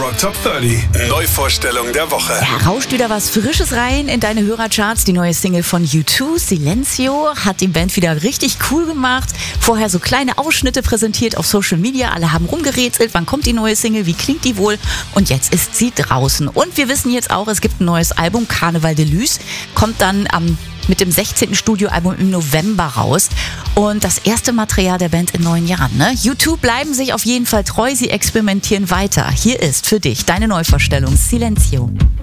Top 30. Neuvorstellung der Woche. Ja, rauscht wieder was Frisches rein in deine Hörercharts. Die neue Single von U2, Silencio, hat die Band wieder richtig cool gemacht. Vorher so kleine Ausschnitte präsentiert auf Social Media. Alle haben rumgerätselt, wann kommt die neue Single, wie klingt die wohl? Und jetzt ist sie draußen. Und wir wissen jetzt auch, es gibt ein neues Album, Carnival Deluxe, kommt dann mit dem 16. Studioalbum im November raus. Und das erste Material der Band in 9 Jahren. Ne? U2 bleiben sich auf jeden Fall treu, sie experimentieren weiter. Hier ist für dich deine Neuvorstellung Silencio.